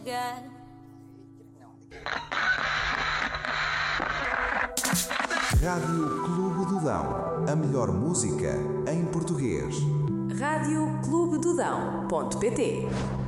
Rádio Clube do Dão. A melhor música em português. radioclubedodão.pt